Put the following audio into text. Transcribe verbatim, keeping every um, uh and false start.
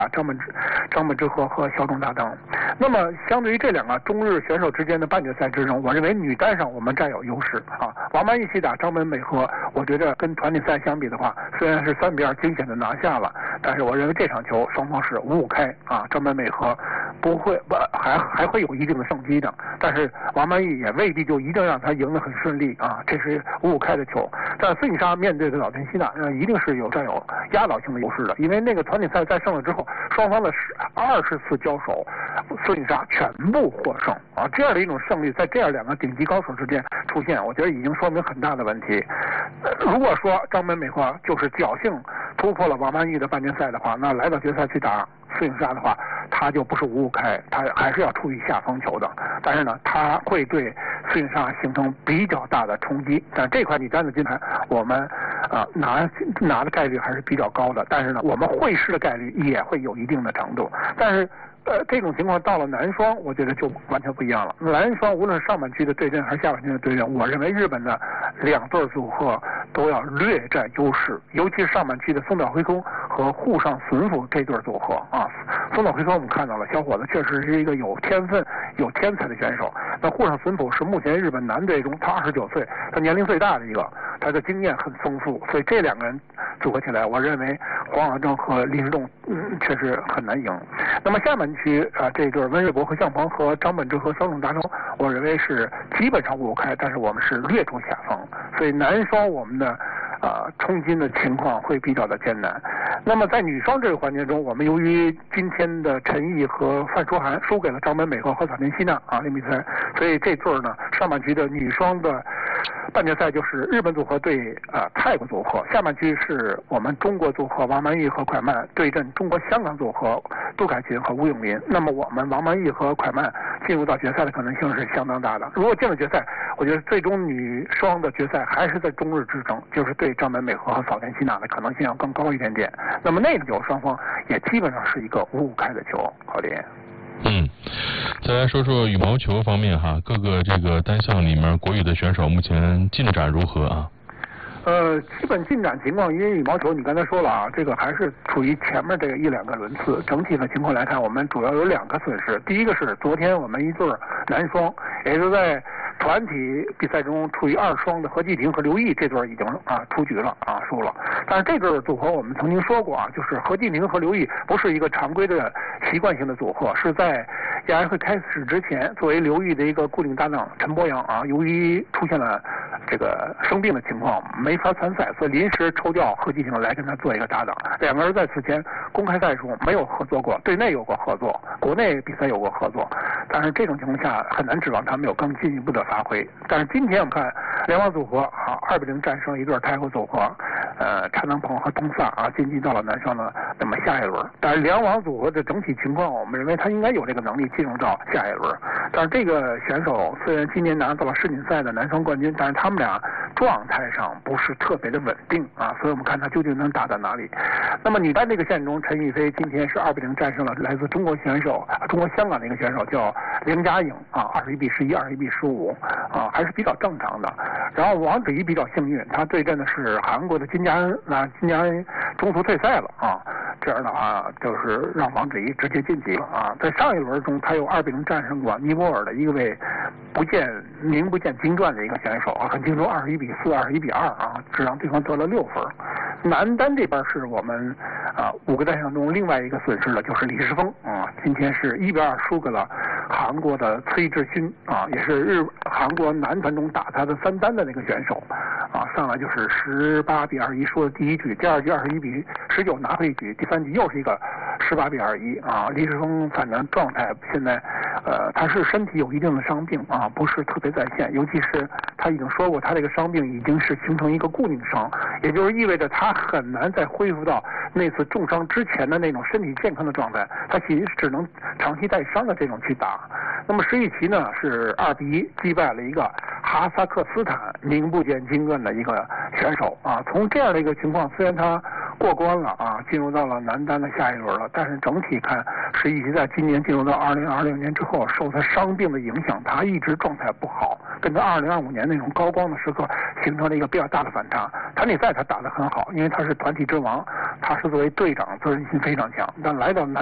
啊，张本张本智和和小冢大登。那么相对于这两个中日选手之间的半决赛之争，我认为女单上我们占有优势啊。王曼一起打张本美和，我觉得跟团体赛相比的话，虽然是三比二惊险的拿下了，但是我认为这场球双方是五五开啊，张本美和不会不还还会有一定的胜机的，但是王曼艺也未必就一定让他赢得很顺利啊，这是五五开的球。但孙颖莎面对的老田希娜，呃，一定是有占有压倒性的优势的，因为那个团体赛在胜了之后，双方的二十次交手，孙颖莎全部获胜啊，这样的一种胜利，在这样两个顶级高手之间出现，我觉得已经说明很大的问题。呃、如果说张本美和就是侥幸突破了王曼艺的半决赛的话，那来到决赛去打孙颖莎的话，他就不是五五开，他还是要处于下风球的。但是呢，他会对孙颖莎形成比较大的冲击。但这块女单的金牌，我们啊、呃、拿拿的概率还是比较高的。但是呢，我们会失的概率也会有一定的程度。但是呃，这种情况到了男双，我觉得就完全不一样了。男双无论是上半区的对阵还是下半区的对阵，我认为日本的两对组合都要略占优势，尤其是上半区的松岛辉空和户上隼辅这对组合啊。松岛辉空我们看到了，小伙子确实是一个有天分、有天才的选手。那户上隼辅是目前日本男队中他二十九岁，他年龄最大的一个，他的经验很丰富，所以这两个人组合起来，我认为黄晓正和林诗栋嗯确实很难赢。那么下半区啊、呃，这对温瑞博和向鹏和张本智和小冢大登，我认为是基本上五五开，但是我们是略处下风，所以男双我们的啊、呃、冲金的情况会比较的艰难。那么在女双这个环节中，我们由于今天的陈毅和范舒涵输给了张本美和和草田希娜啊这比赛，所以这对呢上半区的女双的半决赛就是日本组合对啊、呃、泰国组合，下半区是我们中国组合王曼艺和蒯曼对阵中国香港组合杜凯琴和吴永林。那么我们王曼艺和蒯曼进入到决赛的可能性是相当大的。如果进了决赛，我觉得最终女双的决赛还是在中日之争，就是对张本美和和草田希娜的可能性要更高一点点。那么那个球双方也基本上是一个五五开的球。郝林。 嗯，再来说说羽毛球方面哈，各个这个单项里面国羽的选手目前进展如何啊？ 呃，基本进展情况，因为羽毛球你刚才说了啊，这个还是处于前面这个一两个轮次。整体的情况来看，我们主要有两个损失。第一个是昨天我们一对男双，也就是在团体比赛中处于二双的何继廷和刘毅这对已经啊出局了啊输了。但是这对组合我们曾经说过啊，就是何继廷和刘毅不是一个常规的习惯性的组合，是在亚运会开始之前，作为刘毅的一个固定搭档陈博洋啊，由于出现了这个生病的情况，没法参赛，所以临时抽调何继廷来跟他做一个搭档。两个人在此前公开赛中没有合作过，对内有过合作，国内比赛有过合作，但是这种情况下很难指望他们有更进一步的发挥。但是今天我们看联网组合啊，二比零战胜一对泰国组合，呃，查能鹏和东萨啊晋级到了男双的那么下一轮。但是联网组合的整体情况，我们认为他应该有这个能力进入到下一轮。但是这个选手虽然今年拿到了世锦赛的男双冠军，但是他们俩状态上不是特别的稳定啊，所以我们看他究竟能打到哪里。那么女单这个线中，陈雨菲今天是二比零战胜了来自中国选手、中国香港的一个选手叫凌佳颖啊，二十一比十一、二十一比十五啊，还是比较正常的。然后王芷怡比较幸运，她对阵的是韩国的金佳恩，那金佳恩中途退赛了啊，这样的话就是让王芷怡直接晋级了啊。在上一轮中，她有二比零战胜过尼泊尔的一位不见名不见经传的一个选手啊，很轻松二十一比四、二十一比二啊，只让对方得了六分。男单这边是我们啊五个单项中另外一个损失的就是李世峰啊，今天是一比二输给了韩国的崔智勋啊，也是日韩国男团中打他的三单的那个选手啊，上来就是十八比二十一输了第一局，第二局二十一比十九拿回一局，第三局又是一个十八比二十一啊。李世峰反正状态现在呃他是身体有一定的伤病啊，不是特别在线，尤其是他已经说过他这个伤病已经是形成一个固定伤，也就是意味着他很难再恢复到那次重伤之前的那种身体健康的状态，他其实只能长期带伤的这种去打。那么石宇奇呢是二比一击败了一个哈萨克斯坦名不见经传的一个选手啊。从这样的一个情况，虽然他过关了啊，进入到了男单的下一轮了。但是整体看，石宇奇在今年进入到二零二六年之后，受他伤病的影响，他一直状态不好，跟他二零二五年那种高光的时刻形成了一个比较大的反差。团体赛他打得很好，因为他是团体之王，他是作为队长责任心非常强，但来到男